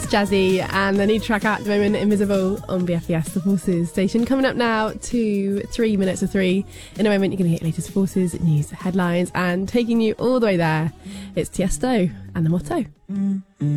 Jazzy, and the new track out at the moment, Invisible, on BFBS, the Forces station. Coming up now to 3 minutes of 3. In a moment, you're going to get latest Forces news headlines, and taking you all the way there, it's Tiesto and The Motto.